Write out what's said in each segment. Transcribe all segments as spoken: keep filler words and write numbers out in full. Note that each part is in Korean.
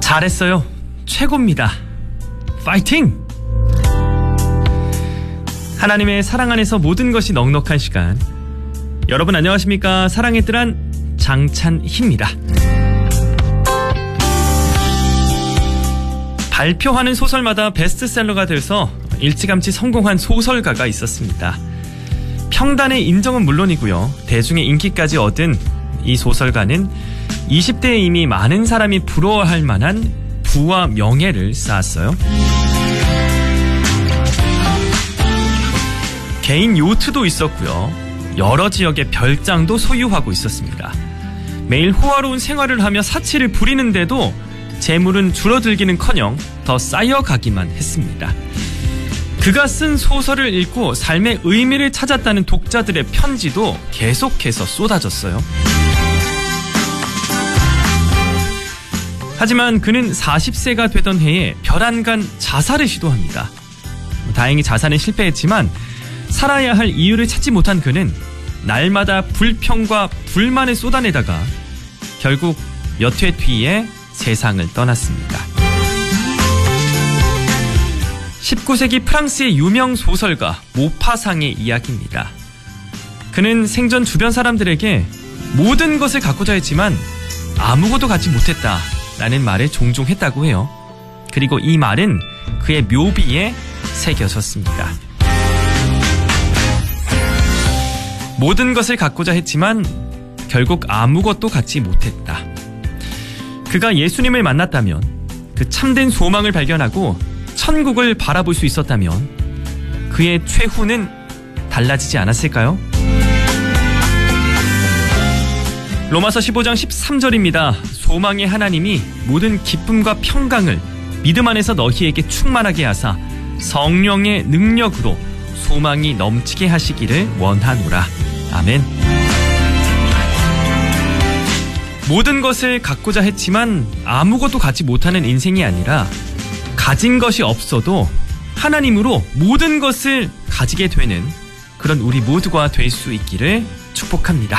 잘했어요. 최고입니다. 파이팅! 하나님의 사랑 안에서 모든 것이 넉넉한 시간. 여러분 안녕하십니까? 사랑의 뜰한 장찬희입니다. 발표하는 소설마다 베스트셀러가 돼서 일찌감치 성공한 소설가가 있었습니다. 평단의 인정은 물론이고요. 대중의 인기까지 얻은 이 소설가는 이십 대에 이미 많은 사람이 부러워할 만한 부와 명예를 쌓았어요. 개인 요트도 있었고요. 여러 지역의 별장도 소유하고 있었습니다. 매일 호화로운 생활을 하며 사치를 부리는데도 재물은 줄어들기는커녕 더 쌓여가기만 했습니다. 그가 쓴 소설을 읽고 삶의 의미를 찾았다는 독자들의 편지도 계속해서 쏟아졌어요. 하지만 그는 사십 세가 되던 해에 별안간 자살을 시도합니다. 다행히 자살은 실패했지만 살아야 할 이유를 찾지 못한 그는 날마다 불평과 불만을 쏟아내다가 결국 몇 해 뒤에 세상을 떠났습니다. 십구 세기 프랑스의 유명 소설가 모파상의 이야기입니다. 그는 생전 주변 사람들에게 모든 것을 갖고자 했지만 아무것도 갖지 못했다라는 말을 종종 했다고 해요. 그리고 이 말은 그의 묘비에 새겨졌습니다. 모든 것을 갖고자 했지만 결국 아무것도 갖지 못했다. 그가 예수님을 만났다면, 그 참된 소망을 발견하고 천국을 바라볼 수 있었다면 그의 최후는 달라지지 않았을까요? 로마서 십오 장 십삼 절입니다. 소망의 하나님이 모든 기쁨과 평강을 믿음 안에서 너희에게 충만하게 하사 성령의 능력으로 소망이 넘치게 하시기를 원하노라. 아멘. 모든 것을 갖고자 했지만 아무것도 갖지 못하는 인생이 아니라 가진 것이 없어도 하나님으로 모든 것을 가지게 되는 그런 우리 모두가 될 수 있기를 축복합니다.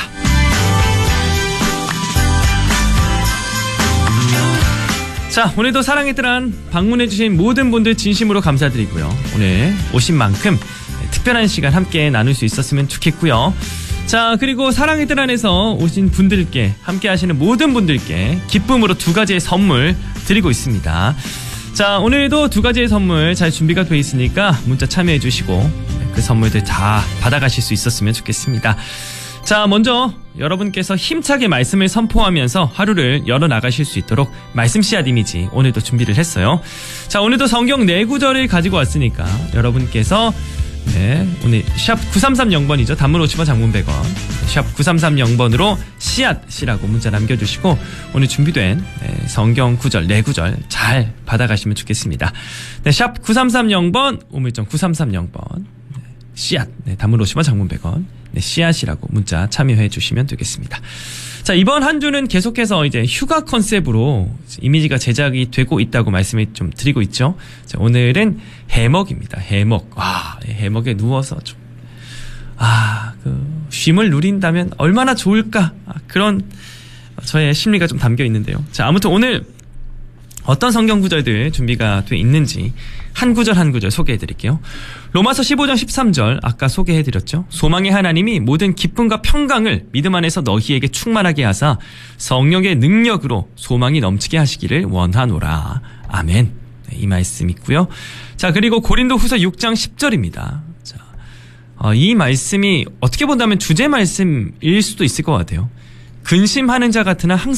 자, 오늘도 사랑의 뜰한 방문해주신 모든 분들 진심으로 감사드리고요. 오늘 오신 만큼 특별한 시간 함께 나눌 수 있었으면 좋겠고요. 자, 그리고 사랑의 뜰 안에서 오신 분들께, 함께 하시는 모든 분들께 기쁨으로 두 가지의 선물 드리고 있습니다. 자, 오늘도 두 가지의 선물 잘 준비가 돼 있으니까 문자 참여해 주시고 그 선물들 다 받아가실 수 있었으면 좋겠습니다. 자, 먼저 여러분께서 힘차게 말씀을 선포하면서 하루를 열어나가실 수 있도록 말씀 씨앗 이미지 오늘도 준비를 했어요. 자, 오늘도 성경 네 구절을 가지고 왔으니까 여러분께서 네, 오늘 샵 구삼삼공 번이죠. 단문 오십 원, 장문 백 원. 샵 구삼삼공 번으로 씨앗이라고 문자 남겨주시고 오늘 준비된 네, 성경 구절, 네 구절 잘 받아가시면 좋겠습니다. 네, 샵 구삼삼공 번, 우물정 구삼삼공 번. 네, 씨앗, 네, 단문 오십 원, 장문 백 원. 네, 씨앗이라고 문자 참여해 주시면 되겠습니다. 자, 이번 한 주는 계속해서 이제 휴가 컨셉으로 이미지가 제작이 되고 있다고 말씀을 좀 드리고 있죠. 자, 오늘은 해먹입니다. 해먹. 와, 해먹에 누워서 좀, 아, 그, 쉼을 누린다면 얼마나 좋을까. 아, 그런 저의 심리가 좀 담겨 있는데요. 자, 아무튼 오늘 어떤 성경 구절들 준비가 돼 있는지 한 구절 한 구절 소개해 드릴게요. 로마서 십오 장 십삼 절 아까 소개해 드렸죠. 소망의 하나님이 모든 기쁨과 평강을 믿음 안에서 너희에게 충만하게 하사 성령의 능력으로 소망이 넘치게 하시기를 원하노라. 아멘. 네, 이 말씀 있고요. 자, 그리고 고린도후서 육 장 십 절입니다. 자, 어, 이 말씀이 어떻게 본다면 주제 말씀일 수도 있을 것 같아요. 근심하는 자 같으나 항상